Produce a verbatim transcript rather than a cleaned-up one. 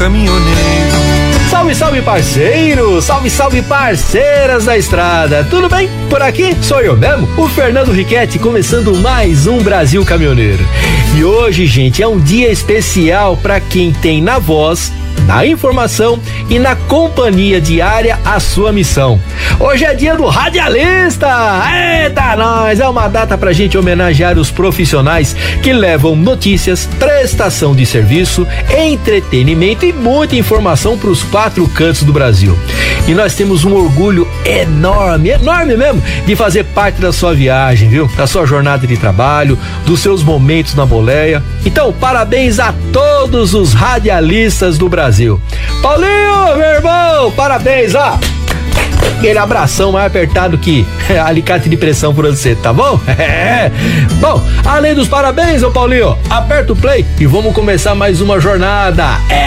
caminhoneiro. Salve, salve parceiro, salve, salve parceiras da estrada, tudo bem? Por aqui sou eu mesmo, o Fernando Riquetti, começando mais um Brasil Caminhoneiro. E hoje, gente, é um dia especial para quem tem na voz, na informação e na companhia diária a sua missão. Hoje é dia do radialista! Eita, nós! É uma data pra gente homenagear os profissionais que levam notícias, prestação de serviço, entretenimento e muita informação pros quatro cantos do Brasil. E nós temos um orgulho enorme, enorme mesmo, de fazer parte da sua viagem, viu? Da sua jornada de trabalho, dos seus momentos na boleia. Então, parabéns a todos os radialistas do Brasil. Paulinho, meu irmão, parabéns, ó. Aquele abração mais apertado que alicate de pressão por você, tá bom? É. Bom, além dos parabéns, ô Paulinho, aperta o play e vamos começar mais uma jornada. É